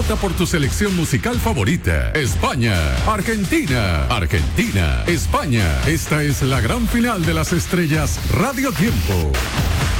Vota por tu selección musical favorita. España, Argentina, Argentina, España. Esta es la gran final de las estrellas Radio Tiempo.